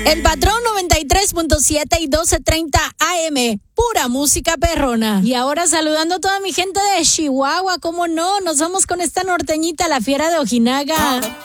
El Patrón 93.7 y 12:30 AM. Pura música perrona. Y ahora saludando a toda mi gente de Chihuahua, cómo no, nos vamos con esta norteñita, la fiera de Ojinaga.